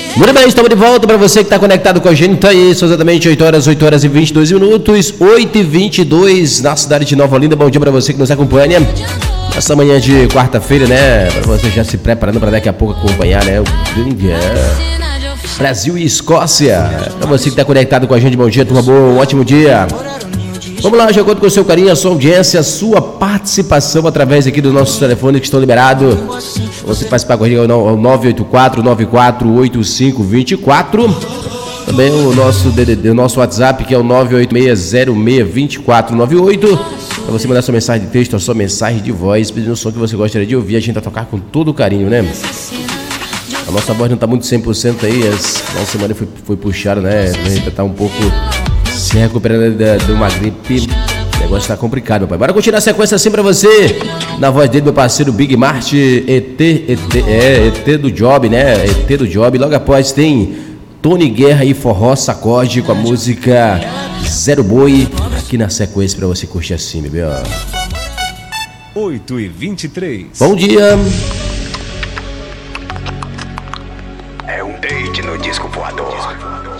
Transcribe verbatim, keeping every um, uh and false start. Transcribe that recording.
Muito bem, estamos de volta para você que está conectado com a gente. Tá aí, são exatamente oito horas, oito horas e vinte e dois minutos, oito e vinte e dois na cidade de Nova Olinda. Bom dia para você que nos acompanha nessa manhã de quarta-feira, né? Para você já se preparando para daqui a pouco acompanhar, né? O grande é, Brasil e Escócia. Para você que está conectado com a gente, bom dia, turma boa, um ótimo dia. Vamos lá, de acordo com o seu carinho, a sua audiência, a sua participação através aqui dos nossos telefones que estão liberados. Você participar com a gente é o nove oito quatro, nove quatro oito cinco, dois quatro. Também o nosso, D D D, o nosso WhatsApp, que é o nove oito seis zero seis dois quatro nove oito. Para você mandar sua mensagem de texto ou sua mensagem de voz, pedindo o som que você gostaria de ouvir. A gente vai tocar com todo carinho, né? A nossa voz não está muito cem por cento aí. A nossa semana foi, foi puxada, né? A gente está um pouco se recuperando de, de uma gripe. O negócio tá complicado, meu pai. Bora continuar a sequência assim pra você. Na voz dele, meu parceiro Big Mart, E T, E T, é, E T do Job, né? E T do Job. Logo após tem Tony Guerra e Forró Sacode com a música Zero Boi. Aqui na sequência pra você curtir assim, bebê, ó. oito e vinte e três. Bom dia. É um date no disco voador.